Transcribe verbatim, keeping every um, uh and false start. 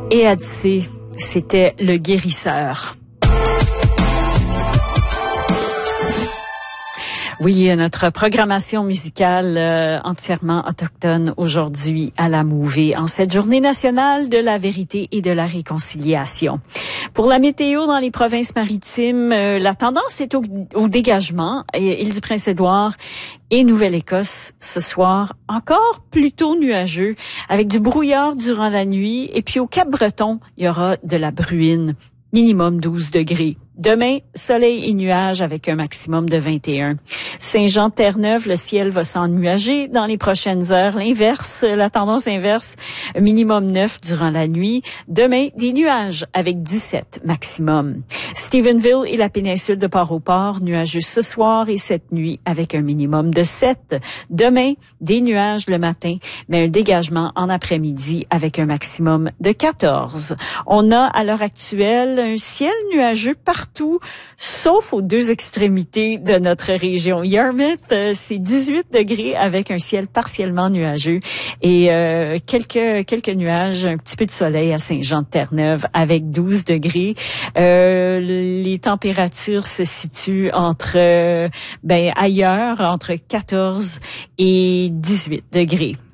Et Adsé, c'était le guérisseur. Oui, notre programmation musicale euh, entièrement autochtone aujourd'hui à la Mouvée en cette journée nationale de la vérité et de la réconciliation. Pour la météo dans les provinces maritimes, euh, la tendance est au, au dégagement. Et Île-du-Prince-Édouard et Nouvelle-Écosse ce soir, encore plutôt nuageux, avec du brouillard durant la nuit. Et puis au Cap-Breton, il y aura de la bruine, minimum douze degrés. Demain, soleil et nuages avec un maximum de vingt et un. Saint-Jean-Terre-Neuve, le ciel va s'ennuager dans les prochaines heures. L'inverse, la tendance inverse, minimum neuf durant la nuit. Demain, des nuages avec dix-sept maximum. Stephenville et la péninsule de Port-au-Port, nuageux ce soir et cette nuit avec un minimum de sept. Demain, des nuages le matin, mais un dégagement en après-midi avec un maximum de quatorze. On a à l'heure actuelle un ciel nuageux partout. Tout, sauf aux deux extrémités de notre région. Yarmouth, euh, c'est dix-huit degrés avec un ciel partiellement nuageux et euh, quelques quelques nuages, un petit peu de soleil à Saint-Jean-de-Terre-Neuve avec douze degrés. Euh, les températures se situent entre euh, ben ailleurs entre quatorze et dix-huit degrés.